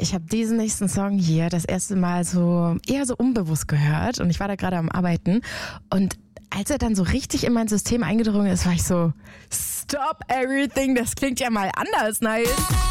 Ich habe diesen nächsten Song hier das erste Mal so eher so unbewusst gehört und ich war da gerade am Arbeiten und als er dann so richtig in mein System eingedrungen ist, war ich so, stop everything, das klingt ja mal anders nice.